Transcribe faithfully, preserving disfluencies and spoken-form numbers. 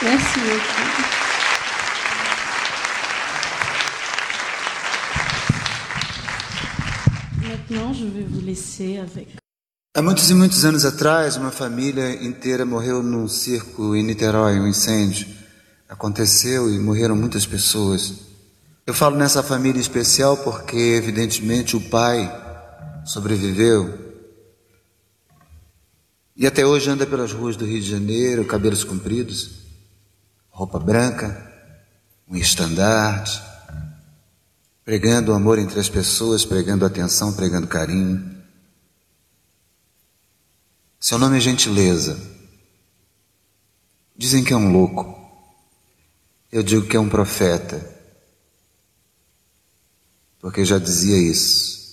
Merci beaucoup. Maintenant, je vais vous laisser avec... Há muitos e muitos anos atrás, uma família inteira morreu num circo em Niterói, um incêndio. Aconteceu e morreram muitas pessoas. Eu falo nessa família especial porque, evidentemente, o pai sobreviveu. E até hoje anda pelas ruas do Rio de Janeiro, cabelos compridos, roupa branca, um estandarte, pregando o amor entre as pessoas, pregando atenção, pregando carinho. Seu nome é Gentileza. Dizem que é um louco. Eu digo que é um profeta, porque já dizia isso.